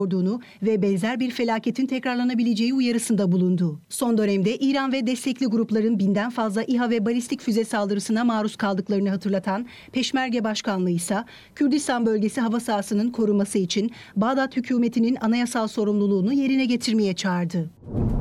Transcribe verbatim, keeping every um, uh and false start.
olduğunu ve benzer bir felaketin tekrarlanabileceği uyarısında bulundu. Son dönemde İran ve destekli grupların binden fazla İHA ve balistik füze saldırısına maruz kaldıklarını hatırlatan Peşmerge Başkanlığı ise Kürdistan bölgesi hava sahasının korunması için Bağdat hükümetinin anayasal sorumluluğunu yerine getirmeye çağırdı.